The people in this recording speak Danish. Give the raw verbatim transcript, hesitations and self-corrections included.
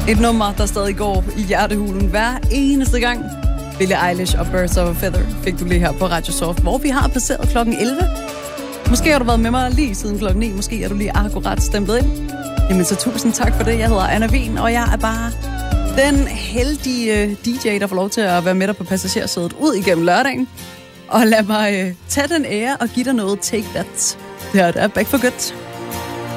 Et nummer, der stadig går i hjertehulen hver eneste gang. Billie Eilish og Birds of a Feather fik du lige her på Radio Soft, hvor vi har passeret klokken elleve. Måske har du været med mig lige siden klokken ni, måske er du lige akkurat stemplet ind. Jamen så tusind tak for det. Jeg hedder Anna Wien, og jeg er bare den heldige D J, der får lov til at være med dig på passagersædet ud igennem lørdagen. Og lad mig tage den ære og give dig noget Take That. Det her er Back for Good.